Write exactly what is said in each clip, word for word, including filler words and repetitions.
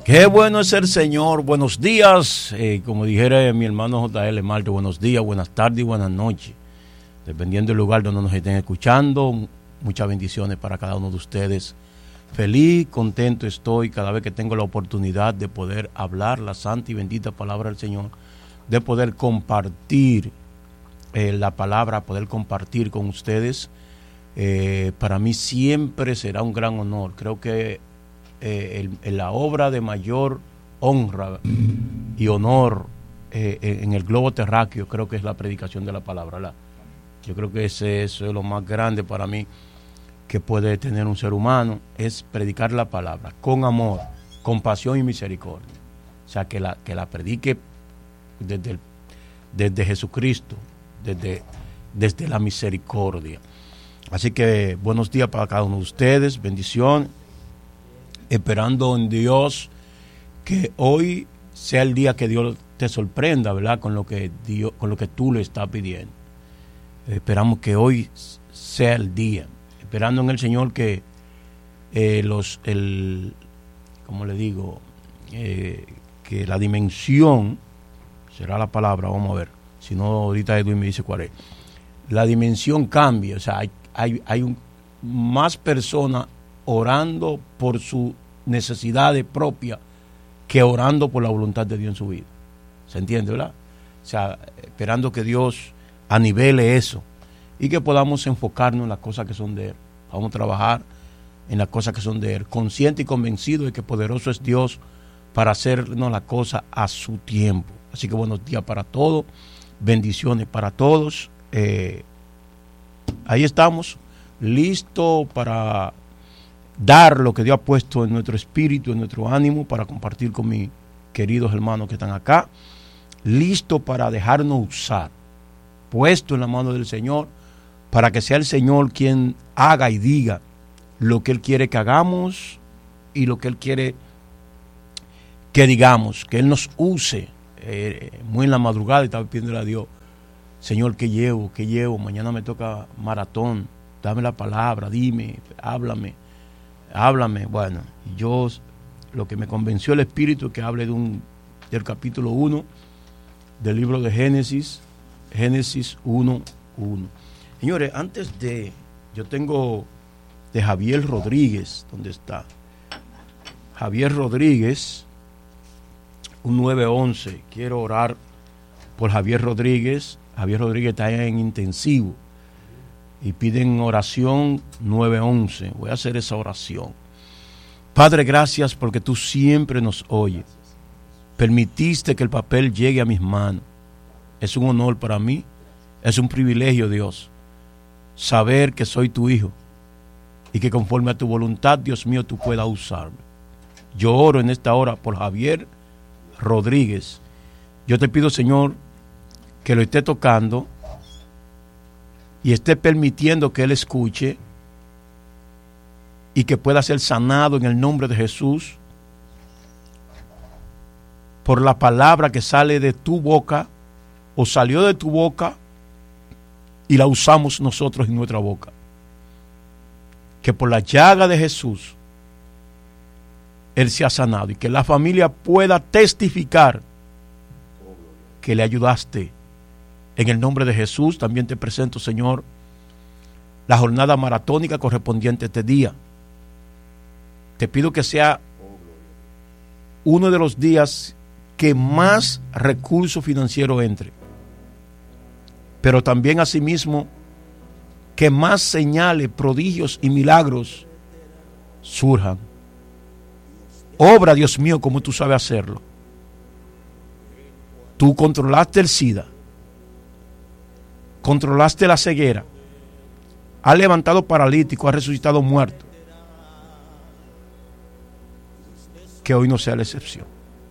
Qué bueno es el Señor. Buenos días, eh, como dijera mi hermano J L Marte, buenos días, buenas tardes y buenas noches. Dependiendo del lugar donde nos estén escuchando, muchas bendiciones para cada uno de ustedes. Feliz, contento estoy cada vez que tengo la oportunidad de poder hablar la santa y bendita palabra del Señor, de poder compartir eh, la palabra, poder compartir con ustedes. Eh, para mí siempre será un gran honor. Creo que eh, el, el, la obra de mayor honra y honor eh, en el globo terráqueo creo que es la predicación de la palabra, ¿verdad? Yo creo que ese, eso es lo más grande para mí que puede tener un ser humano, es predicar la palabra con amor, compasión y misericordia. O sea, que la, que la predique desde, el, desde Jesucristo, desde, desde la misericordia. Así que buenos días para cada uno de ustedes, bendición, esperando en Dios que hoy sea el día que Dios te sorprenda, ¿verdad? Con lo que Dios, con lo que tú le estás pidiendo. Esperamos que hoy sea el día, esperando en el Señor que eh, los, el, ¿cómo le digo? Eh, que la dimensión, será la palabra, vamos a ver, si no ahorita Edwin me dice cuál es, la dimensión cambie, o sea, hay, hay, hay un, más personas orando por sus necesidades propias que orando por la voluntad de Dios en su vida. ¿Se entiende, verdad? O sea, esperando que Dios anivele eso y que podamos enfocarnos en las cosas que son de Él. Vamos a trabajar en las cosas que son de Él, consciente y convencido de que poderoso es Dios para hacernos las cosas a su tiempo. Así que buenos días para todos, bendiciones para todos. Eh, ahí estamos, listos para dar lo que Dios ha puesto en nuestro espíritu, en nuestro ánimo, para compartir con mis queridos hermanos que están acá, listo para dejarnos usar, puesto en la mano del Señor, para que sea el Señor quien haga y diga lo que Él quiere que hagamos y lo que Él quiere que digamos, que Él nos use. Eh, muy en la madrugada estaba pidiéndole a Dios, Señor, ¿qué llevo? ¿Qué llevo? Mañana me toca maratón, dame la palabra, dime, háblame, háblame. Bueno, yo, lo que me convenció el Espíritu es que hable de un, del capítulo uno del libro de Génesis, Génesis uno, uno. Señores, antes de, yo tengo de Javier Rodríguez, ¿dónde está? Javier Rodríguez, un nueve once, quiero orar por Javier Rodríguez. Javier Rodríguez está en intensivo y piden oración nueve once. Voy a hacer esa oración. Padre, gracias porque tú siempre nos oyes. Permitiste que el papel llegue a mis manos. Es un honor para mí, es un privilegio, Dios, saber que soy tu hijo y que conforme a tu voluntad, Dios mío, tú puedas usarme. Yo oro en esta hora por Javier Rodríguez. Yo te pido, Señor, que lo esté tocando y esté permitiendo que él escuche y que pueda ser sanado en el nombre de Jesús por la palabra que sale de tu boca o salió de tu boca y la usamos nosotros en nuestra boca. Que por la llaga de Jesús él se ha sanado y que la familia pueda testificar que le ayudaste. En el nombre de Jesús también te presento, Señor, la jornada maratónica correspondiente a este día. Te pido que sea uno de los días que más recurso financiero entre, pero también asimismo que más señales, prodigios y milagros surjan. Obra, Dios mío, como tú sabes hacerlo. Tú controlaste el SIDA, controlaste la ceguera, has levantado paralíticos, has resucitado muertos. Que hoy no sea la excepción.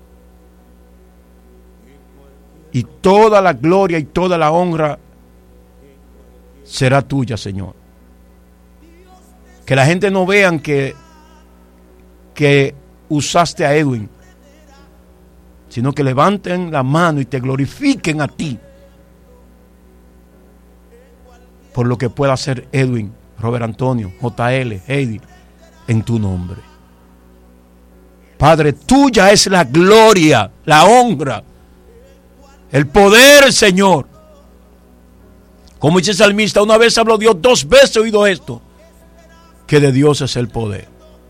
Y toda la gloria y toda la honra será tuya, Señor. Que la gente no vean que, que usaste a Edwin, sino que levanten la mano y te glorifiquen a ti por lo que pueda hacer Edwin, Robert Antonio, J L, Heidi, en tu nombre. Padre, tuya es la gloria, la honra, el poder, Señor. Como dice el salmista, una vez habló Dios, dos veces he oído esto, que de Dios es el poder.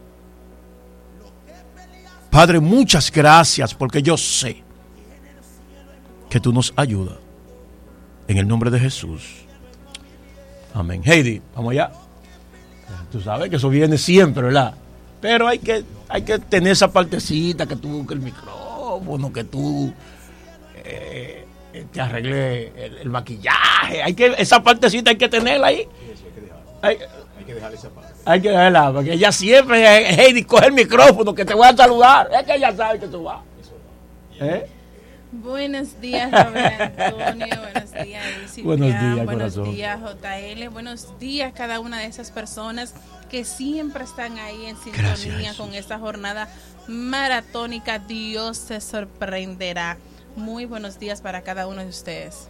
Padre, muchas gracias, porque yo sé que tú nos ayudas. En el nombre de Jesús. Amén. Heidi, vamos allá. Tú sabes que eso viene siempre, ¿verdad? Pero hay que, hay que tener esa partecita, que tú busques el micrófono, que tú eh, te arregle el, el maquillaje. Hay que, esa partecita hay que tenerla ahí. Eso hay que dejarla. Hay, hay que dejar esa parte. Hay que dejarla, porque ella siempre, Heidi, coge el micrófono, que te voy a saludar. Es que ella sabe que tú vas. ¿Eh? Buenos días, Robert Antonio. Buenos días, Silvia. Buenos días, Buenos corazón. días, J L. Buenos días, cada una de esas personas que siempre están ahí en sintonía. Gracias, con esta jornada maratónica. Dios te sorprenderá. Muy buenos días para cada uno de ustedes.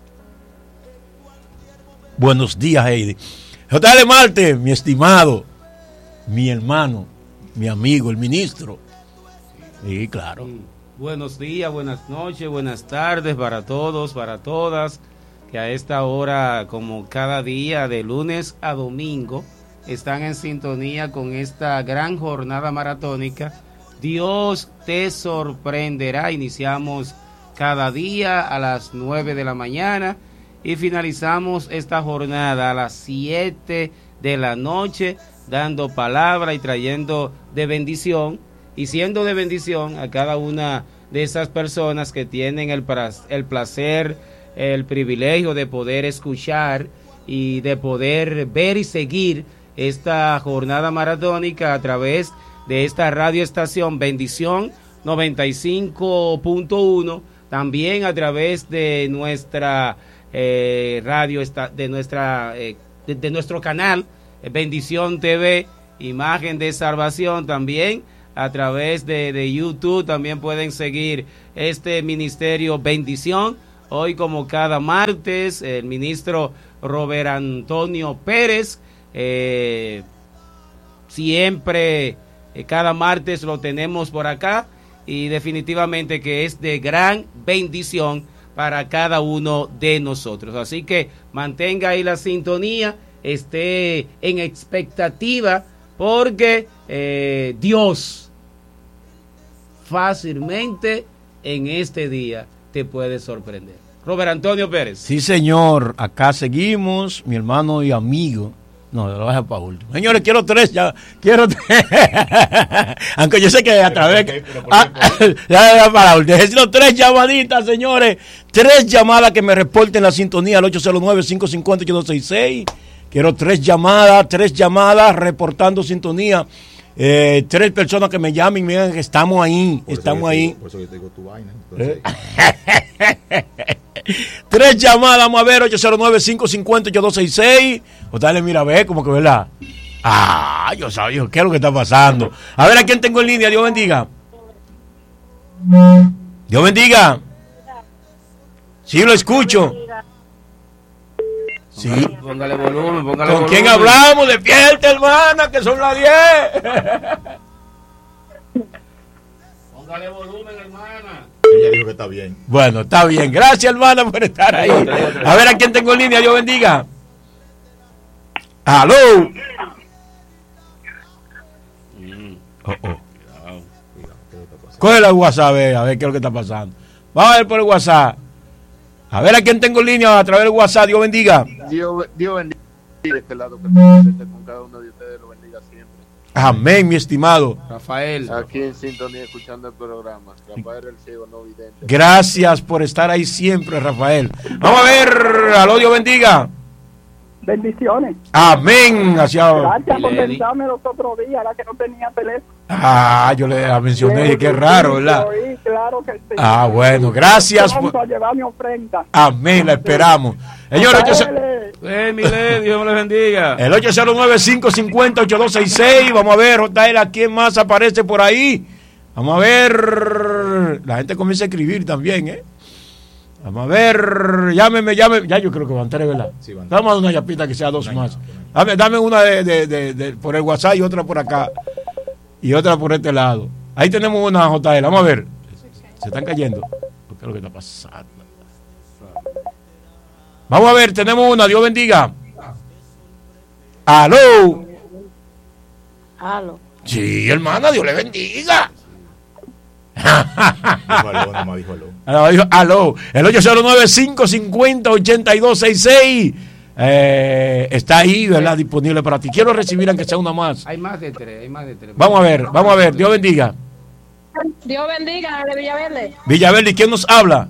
Buenos días, Heidi. J L Marte, mi estimado, mi hermano, mi amigo, el ministro. Sí, claro. Buenos días, buenas noches, buenas tardes para todos, para todas, que a esta hora, como cada día, de lunes a domingo, están en sintonía con esta gran jornada maratónica. Dios te sorprenderá. Iniciamos cada día a las nueve de la mañana y finalizamos esta jornada a las siete de la noche, dando palabra y trayendo de bendición, y siendo de bendición a cada una de esas personas que tienen el, el placer, el privilegio de poder escuchar y de poder ver y seguir esta jornada maratónica a través de esta radioestación Bendición noventa y cinco punto uno, también a través de nuestra eh, radio, de, nuestra, eh, de, de nuestro canal Bendición T V, Imagen de Salvación, también a través de, de YouTube. También pueden seguir este ministerio Bendición. Hoy, como cada martes, el ministro Robert Antonio Pérez, eh, siempre, eh, cada martes lo tenemos por acá, y definitivamente que es de gran bendición para cada uno de nosotros. Así que mantenga ahí la sintonía, esté en expectativa, porque eh, Dios fácilmente en este día te puede sorprender. Robert Antonio Pérez. Sí, señor, acá seguimos, mi hermano y amigo. No, lo voy a dejar para último. Señores, quiero tres, ya, quiero tres. Aunque yo sé que a través... Ah, ya, ya, para último. Necesito tres llamaditas, señores. Tres llamadas que me reporten la sintonía al ocho cero nueve, cinco cinco cero, ocho dos seis seis. Quiero tres llamadas, tres llamadas reportando sintonía. Eh, tres personas que me llamen y me digan que estamos ahí, por estamos ahí. Digo, por eso yo te digo tu vaina. Entonces... ¿Eh? Tres llamadas, vamos a ver, ocho cero nueve, cinco cinco cero, ocho dos seis seis. O tal, mira, ve, como que, ¿verdad? Ah, yo sabía, ¿qué es lo que está pasando? A ver, ¿a quién tengo en línea? Dios bendiga. Dios bendiga. Sí, lo escucho. Sí. Póngale volumen, póngale ¿Con volumen. quién hablamos? Despierta, hermana, que son las diez. Póngale volumen, hermana. Ella dijo que está bien. Bueno, está bien. Gracias, hermana, por estar ahí. A ver, ¿a quién tengo en línea? Dios bendiga. ¡Aló! Oh, oh. Coge la WhatsApp, a ver, a ver qué es lo que está pasando. Vamos a ver por el WhatsApp. A ver, ¿a quién tengo en línea a través del WhatsApp? Dios bendiga. Dios, Dios bendiga de este lado, que esté con cada uno de ustedes, lo bendiga siempre. Amén, mi estimado. Rafael. Aquí en sintonía, escuchando el programa. Rafael el ciego no vidente. Gracias por estar ahí siempre, Rafael. Vamos a ver, aló, Dios bendiga. Bendiciones. Amén. Hacia... Gracias por pensarme los otros días, era que no tenía teléfono. Ah, yo le la mencioné, sí, qué raro, ¿verdad? Sí, claro que sí. Ah, bueno, gracias. Vamos a llevar mi ofrenda. Amén, la esperamos. Señor, eh, Mile, Dios me le bendiga. El ocho cero nueve, cinco cinco cero, ocho dos seis seis. Vamos a ver, J L, ¿a quién más aparece por ahí? Vamos a ver. La gente comienza a escribir también, ¿eh? Vamos a ver. Llámeme, llámeme. Ya yo creo que van tres, ¿verdad? Sí, van tres. Vamos a dar una yapita que sea dos no, más. No, no. Dame, dame una de, de, de, de, por el WhatsApp y otra por acá. Y otra por este lado. Ahí tenemos una J L. Vamos a ver. Se están cayendo. ¿Qué es lo que está pasando? Vamos a ver, tenemos una. Dios bendiga. Aló. Aló. Sí, hermana, Dios le bendiga. Dijo aló, nomás dijo aló. Aló, dijo, aló. El ocho cero nueve, cinco cinco cero, ocho dos seis seis eh, está ahí, ¿verdad? Disponible para ti. Quiero recibir aunque sea una más. Hay más de tres, hay más de tres. Vamos a ver, vamos a ver. Dios bendiga. Dios bendiga, de Villaverde. Villaverde, ¿y quién nos habla?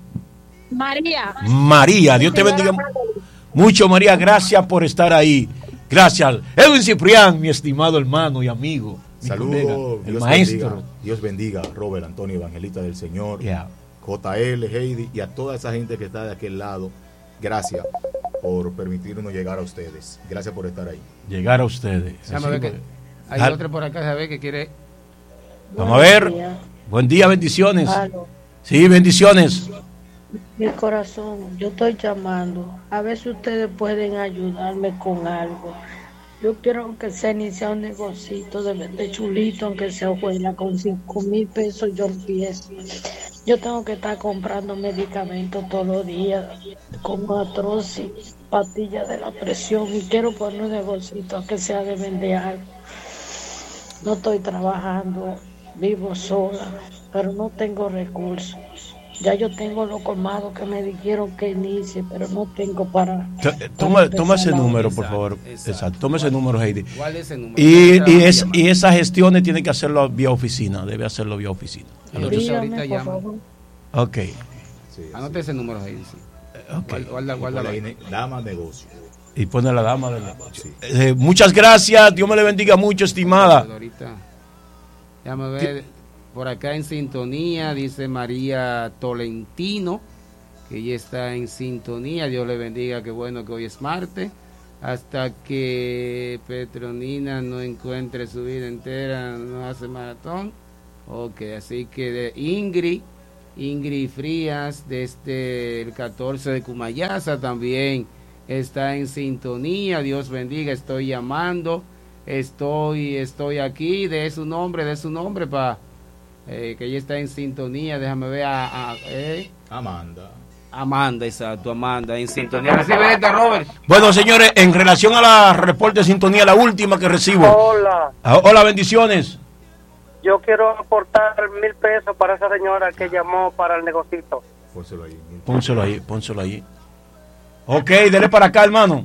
María. María, Dios te bendiga mucho, María. Gracias por estar ahí. Gracias. Edwin Ciprián, mi estimado hermano y amigo. Saludos, el Dios maestro. Bendiga, Dios bendiga, Robert Antonio, evangelista del Señor, Yeah. J L, Heidi y a toda esa gente que está de aquel lado. Gracias por permitirnos llegar a ustedes. Gracias por estar ahí. Llegar a ustedes. Déjame ver que hay Al- otro por acá, ¿sabe? Que quiere. Vamos a ver. Buen día, bendiciones. Aló. Sí, bendiciones. Mi corazón, yo estoy llamando. A ver si ustedes pueden ayudarme con algo. Yo quiero que se inicie un negocito de vender chulito, aunque sea afuera, con cinco mil pesos yo empiezo. Yo tengo que estar comprando medicamentos todos los días, como artrosis, pastillas de la presión, y quiero poner un negocito, aunque sea de vender algo. No estoy trabajando, vivo sola, pero no tengo recursos. Ya yo tengo lo colmado que me dijeron que inicie, pero no tengo para... T- Toma, para toma ese empezar. número, por Exacto, favor. exacto. Exacto. Toma ese número, Heidi. ¿Cuál es el número? Y, Ahorita y, vamos a es, llamar. y esas gestiones tienen que hacerlo vía oficina. Debe hacerlo vía oficina. Entonces, Dígame, ahorita por llama. favor. Ok. Sí, Anote ese número ahí. Sí. Ok. Guarda, sí. guarda, Por ahí, guarda. Dama negocio. Y pone la dama del negocio. Sí. Eh, muchas gracias. Dios me le bendiga mucho, estimada. Ahorita. Déjame ver. Por acá en sintonía, dice María Tolentino, que ella está en sintonía. Dios le bendiga, qué bueno que hoy es martes. Hasta que Petronina no encuentre su vida entera, no hace maratón. Ok, así que de Ingrid, Ingrid Frías, desde el catorce de Cumayasa, también está en sintonía. Dios bendiga, estoy llamando. Estoy, estoy aquí, de su nombre, de su nombre, para eh, que ella está en sintonía. Déjame ver a, a eh. Amanda. Amanda, exacto, Amanda, en sintonía. Recibe esta, Robert. Bueno, señores, en relación a la reporte de sintonía, la última que recibo. Hola, Ah, Hola, bendiciones. yo quiero aportar mil pesos para esa señora que llamó para el negocito. Pónselo ahí. Pónselo ahí, pónselo ahí. Ok, dele para acá, hermano.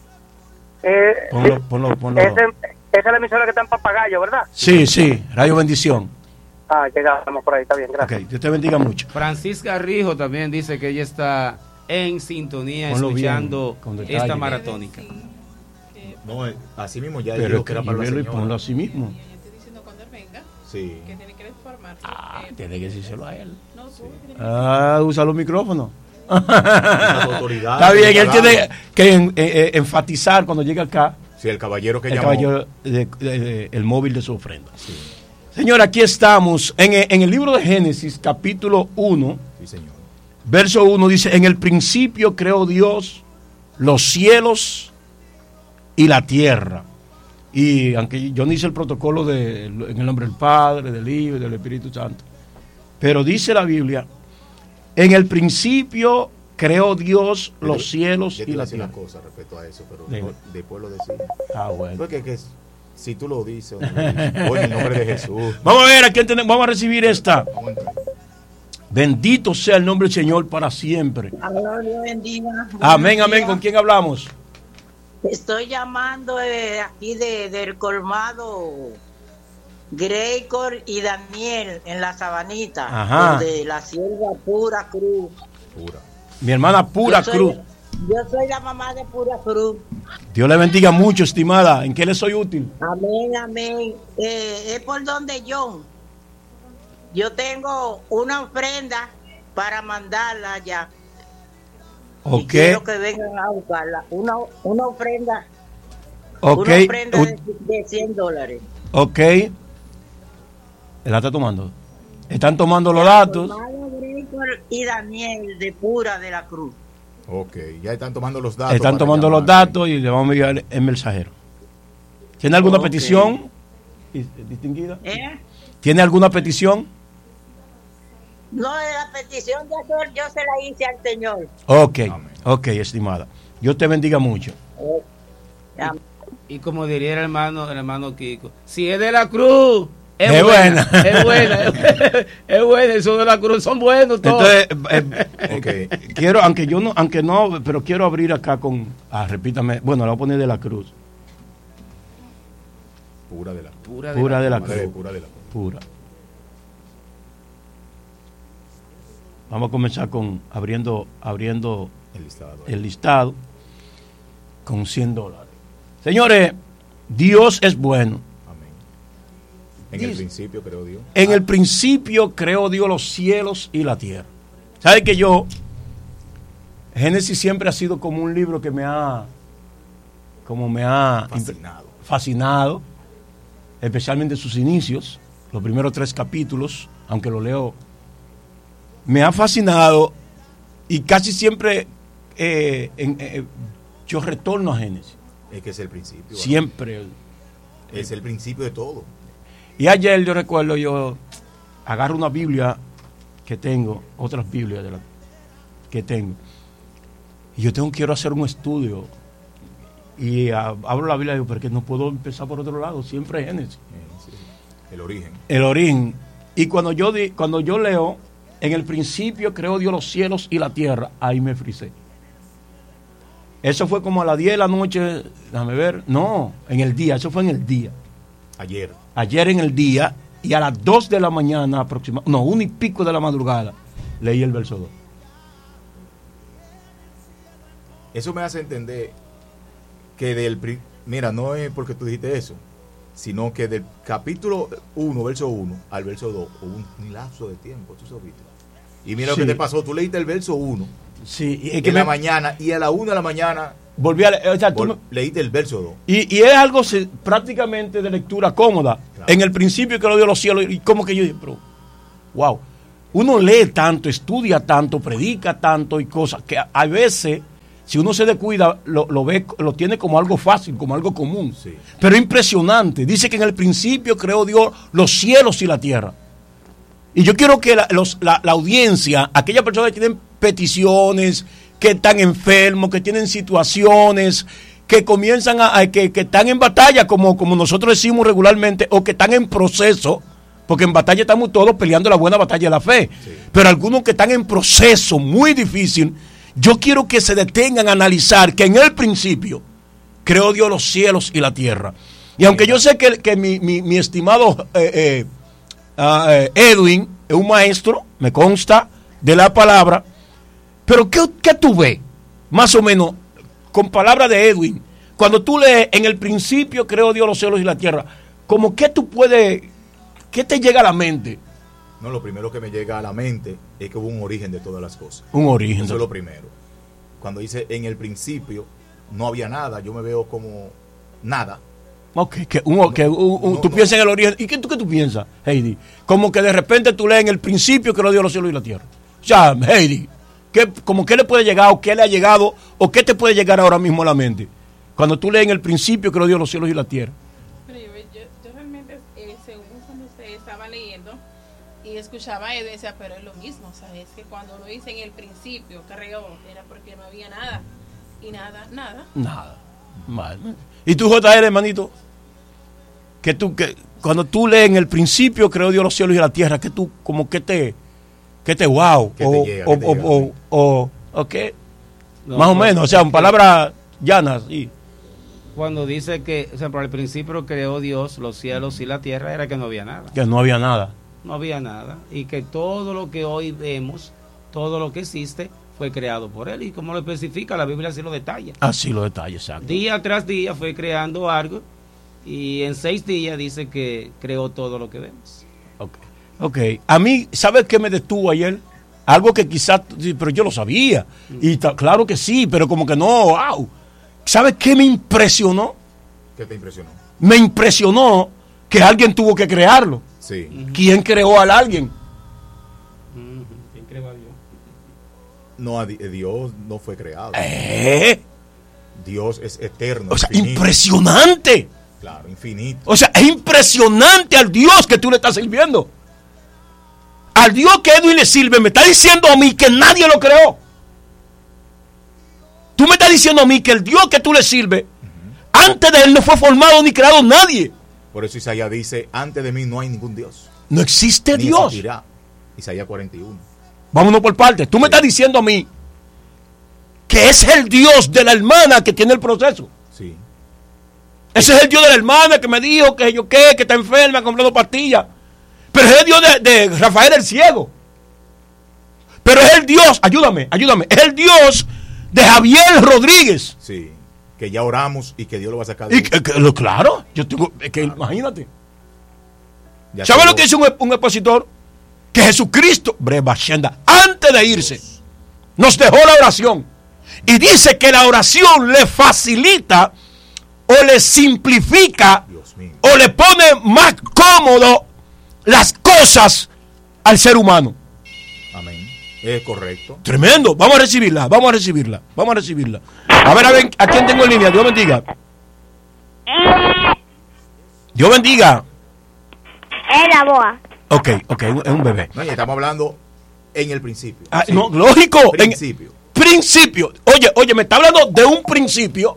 Eh, Ponlo, ponlo, ponlo. ese- esa es la emisora que está en Papagayo, ¿verdad? Sí, sí, Radio Bendición. Ah, llegamos por ahí, está bien, Ok, gracias. Dios te bendiga mucho. Francisca Rijo también dice que ella está en sintonía, Ponlo bien, escuchando con detalle. esta maratónica. No, eh, así mismo ya Pero dijo es que que era para la y señora. ponlo así mismo. Estoy diciendo cuando él venga Sí. que tiene que informarse. Ah, Eh, tiene que decírselo a él. no, tú tienes que- Ah, usa los micrófonos. Las autoridades, Está bien, él los tiene pagados. que en- eh, eh, enfatizar cuando llega acá Sí, el caballero que el, llamó. caballero de- de- de- el móvil de su ofrenda. Señor, aquí estamos en, el- en el libro de Génesis, capítulo uno, Sí, señor. verso uno, dice, en el principio creó Dios los cielos y la tierra. Y aunque yo no hice el protocolo de, en el nombre del Padre, del Hijo y del Espíritu Santo, pero dice la Biblia, en el principio creó Dios Yo los te- cielos yo te y iba a la decir una tierra. cosa respecto a eso, pero Dime. no- después lo decía. Ah, bueno. Porque que es- si tú lo dices, o no lo dices, oye, en nombre de Jesús. Vamos a ver a quién tenemos, vamos a recibir esta. Vamos a entrar. Bendito sea el nombre del Señor para siempre. Dios le bendiga. Amén, Buenos amén. días. ¿Con quién hablamos? Estoy llamando de aquí de, del colmado Gregor y Daniel en la Sabanita, Ajá. donde la sierva Pura Cruz. Pura. Mi hermana Pura Yo soy- Cruz. Yo soy la mamá de Pura Cruz. Dios le bendiga mucho, estimada. ¿En qué le soy útil? Amén, amén. Eh, es por donde John. Yo tengo una ofrenda para mandarla allá. Y Ok, quiero que vengan a buscarla. Una, una ofrenda, ok, una ofrenda u- de, de cien dólares. ok. La está tomando. Están tomando los datos. Hermano Gregor y Daniel de Pura de la Cruz. Ok, ya están tomando los datos. Están para tomando los llamar. datos y le vamos a enviar el mensajero. ¿Tiene alguna Ok. petición dis- distinguida? ¿Eh? ¿Tiene alguna petición? No, la petición de Dios yo se la hice al Señor. Ok, ok, estimada. Dios te bendiga mucho. Y, y como diría el hermano, el hermano Kiko, si es de la cruz, es, es buena, buena. Es buena, es, es buena, esos de la cruz son buenos todos. Entonces, eh, okay. quiero, aunque yo no, aunque no, pero quiero abrir acá con, ah, repítame, bueno, la voy a poner de la cruz. Pura de la cruz. Pura de, pura la, de la cruz. cruz. Pura de la cruz. Pura. Vamos a comenzar con abriendo, abriendo el listado, el listado con cien dólares. Señores, Dios es bueno. Amén. En Dios, el principio creó Dios. En ah. el principio creó Dios los cielos y la tierra. ¿Sabe que yo, Génesis siempre ha sido como un libro que me ha, como me ha fascinado, fascinado, especialmente sus inicios, los primeros tres capítulos, aunque lo leo, me ha fascinado y casi siempre eh, en, eh, yo retorno a Génesis. Es que es el principio. Siempre. ¿verdad? Es el principio de todo. Y ayer yo recuerdo, yo agarro una Biblia que tengo, otras Biblias de la, que tengo, y yo tengo, quiero hacer un estudio. Y a, abro la Biblia y digo, pero que no puedo empezar por otro lado, siempre Génesis. Sí, el origen. El origen. Y cuando yo, di, cuando yo leo, en el principio creó Dios los cielos y la tierra, ahí me frisé. Eso fue como a las diez de la noche, déjame ver, no, en el día, eso fue en el día. Ayer. Ayer en el día, y a las dos de la mañana aproximadamente, no, uno y pico de la madrugada, leí el verso dos. Eso me hace entender que del, mira, no es porque tú dijiste eso, sino que del capítulo uno, verso uno, al verso dos, hubo un, un lapso de tiempo, tú sabiste. Y mira sí. lo que te pasó, tú leíste el verso uno, sí, es en que la me... mañana, y a la una de la mañana volví a leer, o sea, tú vol- me... leíste el verso dos. Y, y es algo se, prácticamente de lectura cómoda. Claro. En el principio que lo dio los cielos, y como que yo dije, pero, wow, uno lee tanto, estudia tanto, predica tanto y cosas que a, a veces, si uno se descuida, lo, lo ve, lo tiene como algo fácil, como algo común. Sí. Pero impresionante. Dice que en el principio creó Dios los cielos y la tierra. Y yo quiero que la, los, la, la audiencia, aquellas personas que tienen peticiones, que están enfermos, que tienen situaciones, que comienzan a, a que, que están en batalla, como, como nosotros decimos regularmente, o que están en proceso, porque en batalla estamos todos peleando la buena batalla de la fe. Sí. Pero algunos que están en proceso muy difícil, yo quiero que se detengan a analizar que en el principio creó Dios los cielos y la tierra. Y aunque yo sé que, que mi, mi, mi estimado eh, eh, uh, Edwin es un maestro, me consta, de la palabra, pero ¿qué, qué tú ves? Más o menos, con palabras de Edwin, cuando tú lees en el principio creó Dios los cielos y la tierra, como que tú puedes, ¿qué te llega a la mente? No, lo primero que me llega a la mente es que hubo un origen de todas las cosas. Un origen. Eso es lo primero. Cuando dice en el principio no había nada, yo me veo como nada. Ok, que, un, que un, un, no, tú no. piensas en el origen. ¿Y qué tú, qué tú piensas, Heidi? Como que de repente tú lees en el principio que lo dio los cielos y la tierra. O sea, Heidi, ¿qué, como qué le puede llegar o qué le ha llegado o qué te puede llegar ahora mismo a la mente? Cuando tú lees en el principio que lo dio los cielos y la tierra. Pero yo, yo, yo realmente, eh, según cuando usted estaba leyendo, y escuchaba y decía, pero es lo mismo, o sea, es que cuando lo hice en el principio, creó, era porque no había nada, y nada, nada. Nada, mal. ¿Y tú, J R, hermanito? Que tú, que cuando tú lees en el principio, creó Dios los cielos y la tierra, que tú, como que te, que te wow, que o, te llega, o, te o, llega, o, o, o, qué, no, más o no, menos, o sea, en palabras llanas, sí. Cuando dice que, o sea, por el principio creó Dios los cielos y la tierra, era que no había nada. Que no había nada. No había nada, y que todo lo que hoy vemos, todo lo que existe, fue creado por él, y como lo especifica, la Biblia así lo detalla. Así lo detalla, exacto. Día tras día fue creando algo, y en seis días dice que creó todo lo que vemos. Ok, ok. A mí, ¿sabes qué me detuvo ayer? Algo que quizás, pero yo lo sabía, mm. y ta, claro que sí, pero como que no, wow. ¿Sabes qué me impresionó? ¿Qué te impresionó? Me impresionó que alguien tuvo que crearlo. Sí. Uh-huh. ¿Quién creó al alguien? Uh-huh. ¿Quién creó a Dios? No, a Dios no fue creado. ¿Eh? Dios es eterno. O sea, infinito. impresionante. Claro, infinito. O sea, es impresionante al Dios que tú le estás sirviendo. Al Dios que Edwin le sirve, me está diciendo a mí que nadie lo creó. Tú me estás diciendo a mí que el Dios que tú le sirves, uh-huh, antes de él no fue formado ni creado nadie. Por eso Isaías dice, antes de mí no hay ningún Dios. No existe ni Dios. Existirá. Isaías cuarenta y uno. Vámonos por partes. Tú me sí. estás diciendo a mí que es el Dios de la hermana que tiene el proceso. Sí. Ese es el Dios de la hermana que me dijo que yo qué, que está enferma, comprando pastillas. Pero es el Dios de, de Rafael el ciego. Pero es el Dios, ayúdame, ayúdame, es el Dios de Javier Rodríguez. Sí, que ya oramos y que Dios lo va a sacar de y que, que, lo, claro, yo tengo, que claro. Imagínate. Ya ¿Sabes tengo... lo que dice un, un expositor? Que Jesucristo, breva Shenda, antes de irse, nos dejó la oración. Y dice que la oración le facilita o le simplifica o le pone más cómodo las cosas al ser humano. Amén. Es correcto. Tremendo. Vamos a recibirla, vamos a recibirla, vamos a recibirla. A ver, a ver, ¿a quién tengo en línea? Dios bendiga. Dios bendiga. Es la boa. Ok, ok, es un bebé. No, y estamos hablando en el principio. Ah, sí. No, lógico. Principio. En, principio. Oye, oye, me está hablando de un principio.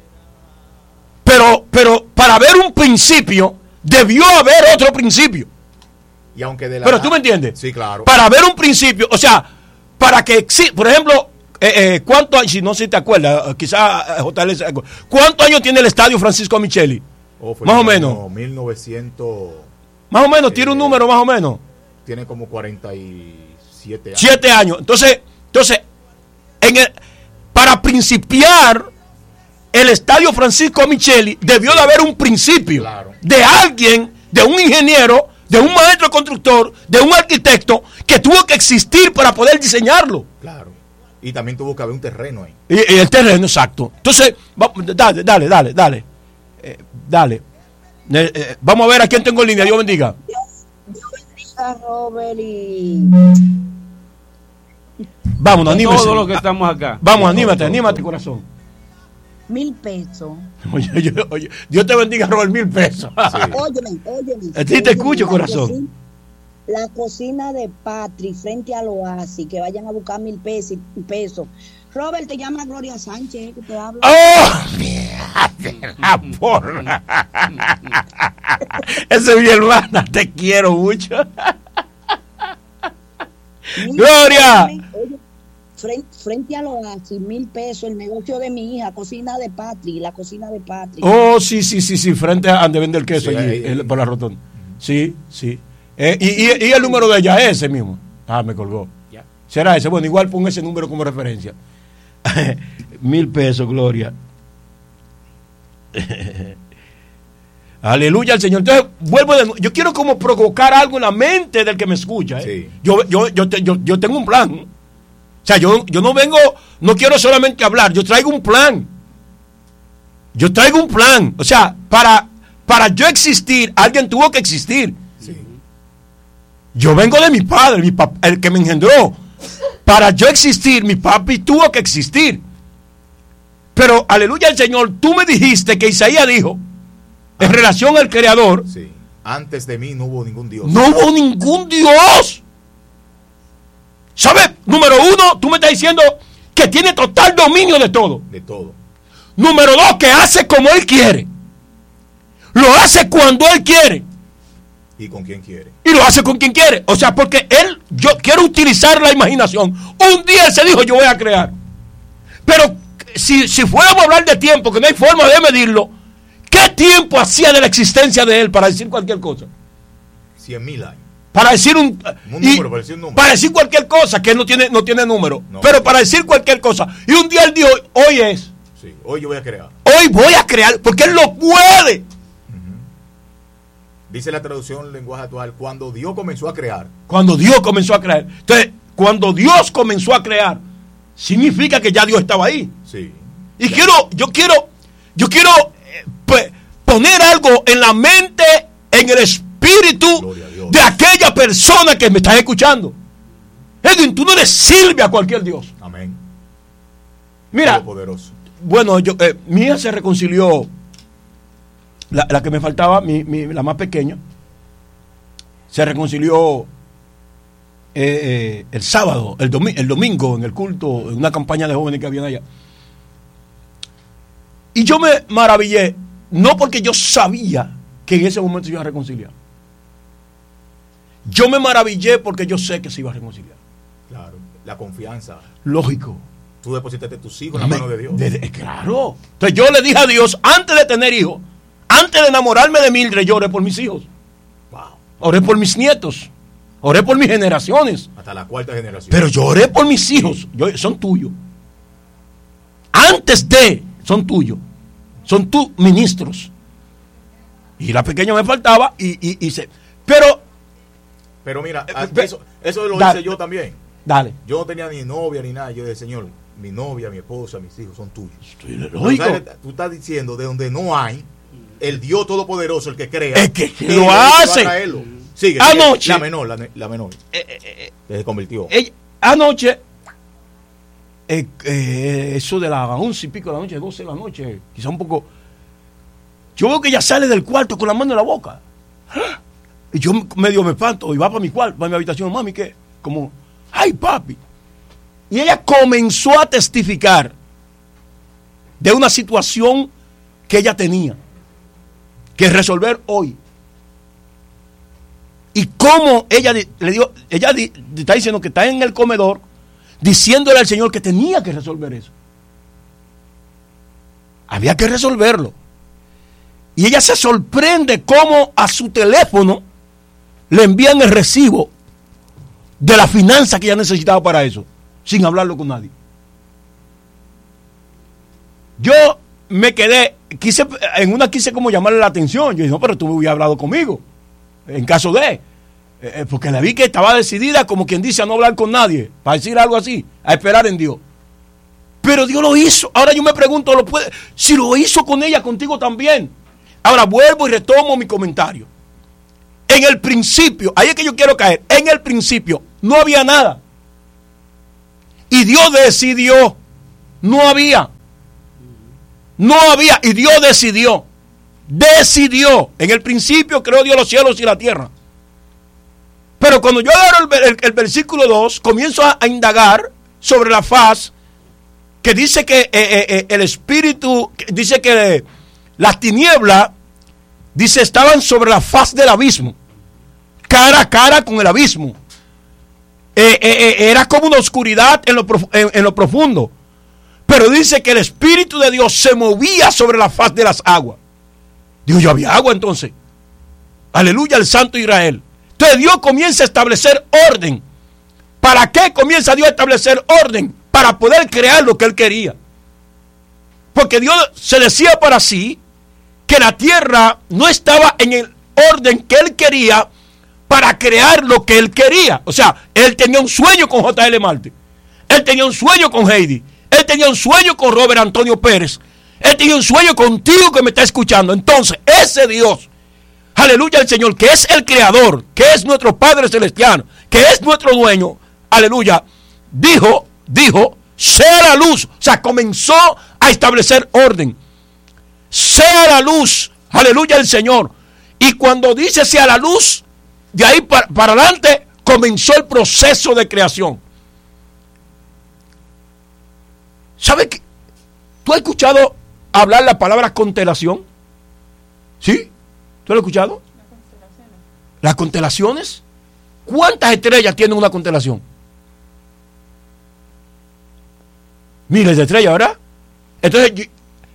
Pero, pero para ver un principio, debió haber otro principio. Y aunque de la pero tú me entiendes. Sí, claro. Para ver un principio, o sea, para que exista, por ejemplo, eh, eh, ¿cuánto, si no sé si te acuerdas, quizás eh, J L se acuerda, ¿cuántos años tiene el estadio Francisco Micheli? Oh, fue más o año menos. mil novecientos. Más o menos, eh, tiene un número más o menos. Tiene como cuarenta y siete años. Siete años. Entonces, entonces en el, para principiar el estadio Francisco Micheli, debió de haber un principio claro. de alguien, de un ingeniero, de un maestro constructor, de un arquitecto que tuvo que existir para poder diseñarlo. Claro. Y también tuvo que haber un terreno ahí. Y, y el terreno, exacto. Entonces, va, dale, dale, dale, dale. Eh, dale. Eh, eh, vamos a ver a quién tengo en línea. Dios bendiga. Dios, Dios bendiga, Robert. Y... Vámonos, anímese. Todos los que estamos acá. Vamos, anímate, anímate, corazón. Mil pesos. Oye, oye, oye, Dios te bendiga, Robert, mil pesos. Sí. Óyeme, óyeme. A ti te escucho, la corazón. Cocina, la cocina de Patri frente al Oasis, que vayan a buscar mil pesos. pesos. Robert, te llama Gloria Sánchez, que te habla. ¡Oh! Mira, la porra. Esa es mi hermana, te quiero mucho. Mil ¡Gloria! Pesos, oye, frente, frente al Oasis, mil pesos, el negocio de mi hija, cocina de Patri, la cocina de Patri. Oh, sí, sí, sí, sí, frente a donde vende el queso, sí, allí, ahí, el, ahí. por la rotonda. Sí, sí. Eh, y, y, y el número de ella es ese mismo. Ah, me colgó. Ya. Será ese. Bueno, igual pon ese número como referencia. Mil pesos, Gloria. Aleluya al Señor. Entonces, vuelvo de nuevo. Yo quiero como provocar algo en la mente del que me escucha. ¿eh? Sí. Yo, yo, yo, te- yo, yo tengo un plan. O sea, yo, yo no vengo, no quiero solamente hablar, yo traigo un plan. Yo traigo un plan. O sea, para, para yo existir, alguien tuvo que existir. Sí. Yo vengo de mi padre, mi pap- el que me engendró. Para yo existir, mi papi tuvo que existir. Pero, aleluya al Señor, tú me dijiste que Isaías dijo, en relación al Creador, Sí. Antes de mí no hubo ningún Dios. no hubo ningún Dios. ¿Sabes? Número uno, tú me estás diciendo que tiene total dominio de todo. De todo. Número dos, que hace como Él quiere. Lo hace cuando Él quiere. Y con quien quiere. Y lo hace con quien quiere. O sea, porque Él, yo quiero utilizar la imaginación. Un día Él se dijo, yo voy a crear. Pero si, si fuéramos a hablar de tiempo, que no hay forma de medirlo, ¿qué tiempo hacía de la existencia de Él para decir cualquier cosa? Cien mil años. Para decir un, Un y- número, para decir un número. para decir cualquier cosa, que Él no tiene, no tiene número. No. Pero para decir cualquier cosa. Y un día Él dijo, hoy es. Sí. Hoy yo voy a crear. Hoy voy a crear, porque Él lo puede. Dice la traducción en lenguaje actual, cuando Dios comenzó a crear. Cuando Dios comenzó a crear. Entonces, cuando Dios comenzó a crear, significa que ya Dios estaba ahí. Sí. Y quiero, yo quiero, yo quiero eh, pues, poner algo en la mente, en el espíritu Gloria a Dios. de aquella persona que me está escuchando. Edwin, tú no le sirves a cualquier Dios. Amén. Mira, Poderoso. bueno, yo, eh, mi hija se reconcilió la, la que me faltaba, mi, mi, la más pequeña, se reconcilió eh, eh, el sábado, el, domi el domingo, en el culto, en una campaña de jóvenes que habían allá. Y yo me maravillé, no porque yo sabía que en ese momento se iba a reconciliar. Yo me maravillé porque yo sé que se iba a reconciliar. Claro, la confianza. Lógico. Tú depositaste tus hijos en la mano de Dios. De, de, claro. Entonces yo le dije a Dios, antes de tener hijos, antes de enamorarme de Mildred, yo oré por mis hijos. Wow. Oré por mis nietos. Oré por mis generaciones. Hasta la cuarta generación. Pero yo oré por mis hijos. Yo, son tuyos. Antes de, son tuyos. Son tus ministros. Y la pequeña me faltaba y, y, y se... Pero... Pero mira, eh, eso, eso lo dale, hice yo también. Dale. Yo no tenía ni novia ni nada. Yo dije, Señor, mi novia, mi esposa, mis hijos son tuyos. Estoy lógico. ¿Sabes? Tú estás diciendo de donde no hay, el Dios Todopoderoso, el que crea, es que, que lo hace. Sigue, anoche. Sigue. La menor, la, la menor. Eh, eh, que se convirtió. Ella, anoche, eh, eh, eso de las once y pico de la noche, doce de la noche, quizá un poco. Yo veo que ella sale del cuarto con la mano en la boca. Y yo medio me espanto y va para mi cuarto, para mi habitación. Mami, ¿qué? Como, ay, papi. Y ella comenzó a testificar de una situación que ella tenía que resolver hoy. Y cómo ella le dio, ella di, está diciendo que está en el comedor diciéndole al Señor que tenía que resolver eso. Había que resolverlo. Y ella se sorprende cómo a su teléfono le envían el recibo de la finanza que ella necesitaba para eso, sin hablarlo con nadie. Yo me quedé, quise, en una quise como llamarle la atención. Yo dije, no, pero tú me hubieras hablado conmigo, en caso de, eh, porque la vi que estaba decidida, como quien dice, a no hablar con nadie, para decir algo así, a esperar en Dios. Pero Dios lo hizo. Ahora yo me pregunto, ¿lo puede? Si lo hizo con ella, contigo también. Ahora vuelvo y retomo mi comentario. En el principio, ahí es que yo quiero caer, en el principio no había nada. Y Dios decidió, no había. No había, y Dios decidió. Decidió. En el principio creó Dios los cielos y la tierra. Pero cuando yo agarro el, el, el versículo dos, comienzo a, a indagar sobre la faz, que dice que eh, eh, el espíritu, dice que las tinieblas, dice, estaban sobre la faz del abismo, cara a cara con el abismo. Eh, eh, eh, era como una oscuridad en lo, en, en lo profundo. Pero dice que el Espíritu de Dios se movía sobre la faz de las aguas. Digo, yo había agua entonces. Aleluya, el Santo Israel. Entonces Dios comienza a establecer orden. ¿Para qué comienza Dios a establecer orden? Para poder crear lo que Él quería. Porque Dios se decía para sí que la tierra no estaba en el orden que Él quería para crear lo que Él quería. O sea, Él tenía un sueño con J L Marte. Él tenía un sueño con Heidi. Él tenía un sueño con Robert Antonio Pérez. Él tenía un sueño contigo que me está escuchando. Entonces, ese Dios, aleluya al Señor, que es el creador, que es nuestro Padre Celestial, que es nuestro dueño, aleluya, dijo, dijo, sea la luz. O sea, comenzó a establecer orden. Sea la luz, aleluya al Señor. Y cuando dice sea la luz, de ahí para, para adelante comenzó el proceso de creación. ¿Sabes qué? ¿Tú has escuchado hablar la palabra constelación? ¿Sí? ¿Tú lo has escuchado? Las constelaciones. ¿Cuántas estrellas tiene una constelación? Miles de estrellas, ¿verdad? Entonces,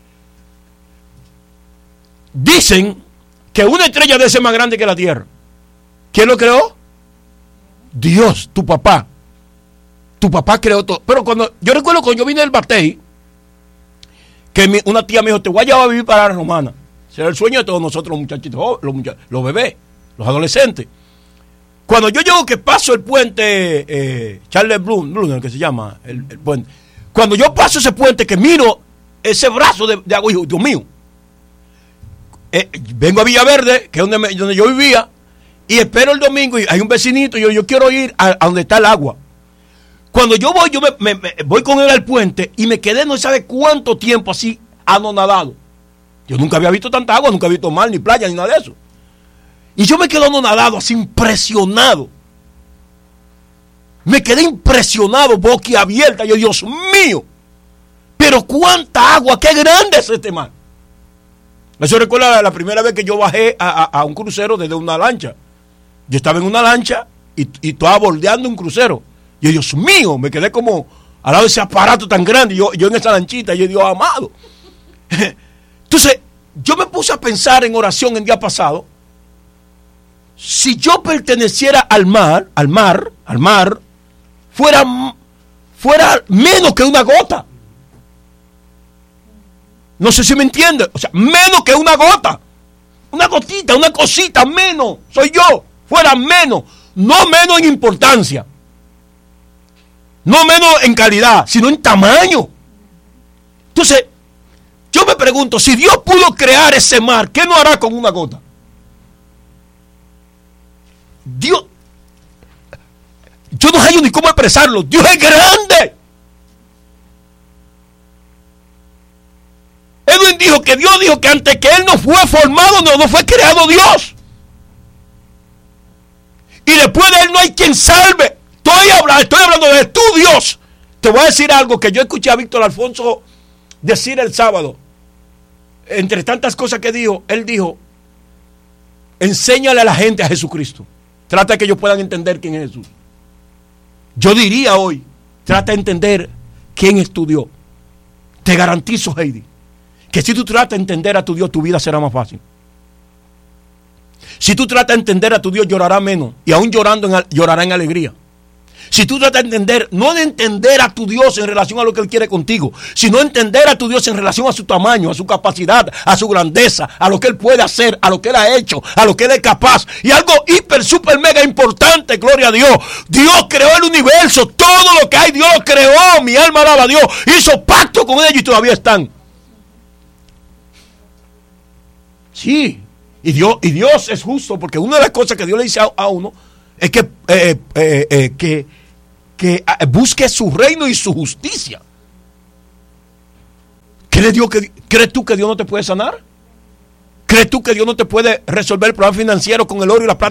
dicen que una estrella debe ser más grande que la Tierra. ¿Quién lo creó? Dios, tu papá. Tu papá creó todo. Pero cuando yo recuerdo cuando yo vine del Batey, que mi, una tía me dijo, te voy a llevar a vivir para la Romana. Será el sueño de todos nosotros, los muchachitos, los, muchach los bebés, los adolescentes. Cuando yo llego que paso el puente eh, Charles Blum, Blum, el que se llama el, el puente. Cuando yo paso ese puente, que miro ese brazo de, de agua, hijo, Dios mío. Eh, vengo a Villaverde, que es donde, me, donde yo vivía, y espero el domingo, y hay un vecinito, y yo, yo quiero ir a, a donde está el agua. Cuando yo voy, yo me, me, me voy con él al puente y me quedé no sabe cuánto tiempo así anonadado. Yo nunca había visto tanta agua, nunca había visto mar, ni playa, ni nada de eso. Y yo me quedé nadado así impresionado. Me quedé impresionado, boquiabierta. Yo, Dios mío, pero cuánta agua, qué grande es este mar. Eso recuerda la primera vez que yo bajé a, a, a un crucero desde una lancha. Yo estaba en una lancha y, y estaba bordeando un crucero. Yo, Dios mío, me quedé como al lado de ese aparato tan grande. Yo, yo en esa lanchita, yo, Dios amado. Entonces, yo me puse a pensar en oración el día pasado. Si yo perteneciera al mar, al mar, al mar, fuera, fuera menos que una gota. No sé si me entiende. O sea, menos que una gota. Una gotita, una cosita, menos. Soy yo. Fuera menos. No menos en importancia. No menos en calidad, sino en tamaño. Entonces, yo me pregunto, si Dios pudo crear ese mar, ¿qué no hará con una gota? Dios, yo no sé ni cómo expresarlo. Dios es grande. Edwin dijo que Dios dijo que antes que él no fue formado, no, no fue creado Dios. Y después de él no hay quien salve. Estoy hablando, estoy hablando de tu Dios. Te voy a decir algo que yo escuché a Víctor Alfonso decir el sábado. Entre tantas cosas que dijo, él dijo, enséñale a la gente a Jesucristo. Trata de que ellos puedan entender quién es Jesús. Yo diría hoy, trata de entender quién es tu Dios. Te garantizo, Heidi, que si tú tratas de entender a tu Dios, tu vida será más fácil. Si tú tratas de entender a tu Dios, llorará menos. Y aún llorando, en, llorará en alegría. Si tú tratas de entender, no de entender a tu Dios en relación a lo que Él quiere contigo, sino entender a tu Dios en relación a su tamaño, a su capacidad, a su grandeza, a lo que Él puede hacer, a lo que Él ha hecho, a lo que Él es capaz. Y algo hiper, super, mega importante, gloria a Dios. Dios creó el universo, todo lo que hay, Dios lo creó. Mi alma alaba a Dios. Hizo pacto con ellos y todavía están. Sí. Y Dios, y Dios es justo, porque una de las cosas que Dios le dice a, a uno es que, eh, eh, eh, que, que busque su reino y su justicia. ¿Crees, Dios que, ¿Crees tú que Dios no te puede sanar? ¿Crees tú que Dios no te puede resolver el problema financiero con el oro y la plata